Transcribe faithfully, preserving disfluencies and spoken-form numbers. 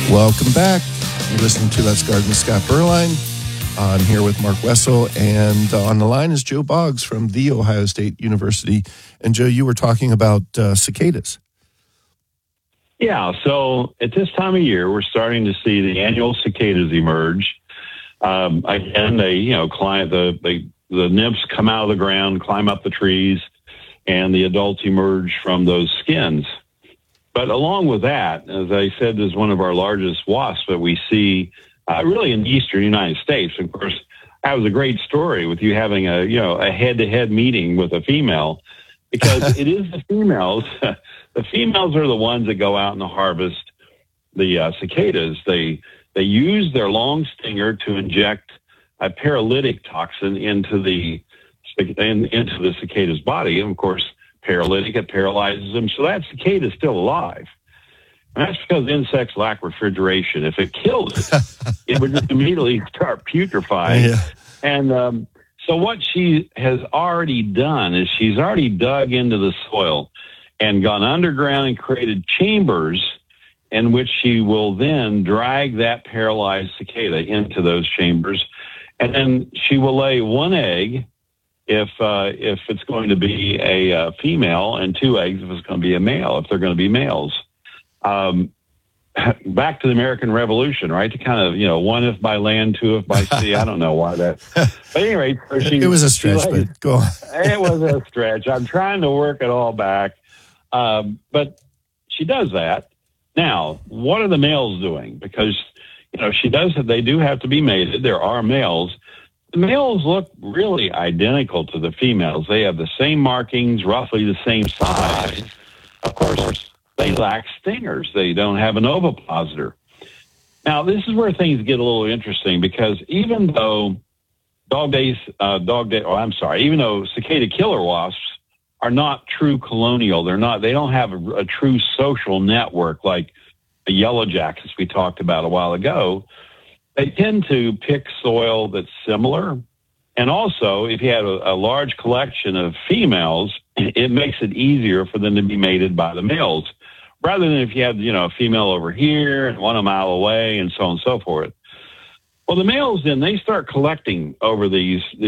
Welcome back. You're listening to Let's Garden with Scott Berline. I'm here with Mark Wessel, and uh, on the line is Joe Boggs from The Ohio State University. And Joe, you were talking about uh, cicadas. Yeah, so at this time of year, we're starting to see the annual cicadas emerge. Um, again, they, you know, climb the, they, the nymphs come out of the ground, climb up the trees, and the adults emerge from those skins. But along with that, as I said, is one of our largest wasps that we see uh, really in the eastern United States. Of course, that was a great story with you having a, you know, a head-to-head meeting with a female, because it is the females. The females are the ones that go out and harvest the uh, cicadas. They they use their long stinger to inject a paralytic toxin into the in, into the cicada's body, and of course, paralytic, it paralyzes them. So that cicada is still alive. And that's because insects lack refrigeration. If it killed it, it would just immediately start putrefying. Yeah. And um, so what she has already done is she's already dug into the soil and gone underground and created chambers in which she will then drag that paralyzed cicada into those chambers. And then she will lay one egg if uh, if it's going to be a uh, female, and two eggs if it's going to be a male, if they're going to be males. Um, back to the American Revolution, right? To kind of, you know, one if by land, two if by sea. I don't know why that. But anyway, so she, it was a stretch, like, but go on. It was a stretch. I'm trying to work it all back. Um, but she does that. Now, what are the males doing? Because, you know, she does, they do have to be mated. There are males. The males look really identical to the females. They have the same markings, roughly the same size. Of course, they lack stingers. They don't have an ovipositor. Now, this is where things get a little interesting, because even though dog days, uh, dog day, oh, I'm sorry, even though cicada killer wasps are not true colonial, they're not, they don't have a, a true social network like the yellow jackets we talked about a while ago. They tend to pick soil that's similar. And also, if you have a, a large collection of females, it makes it easier for them to be mated by the males, rather than if you had, you know, a female over here and one a mile away and so on and so forth. Well, the males then, they start collecting over these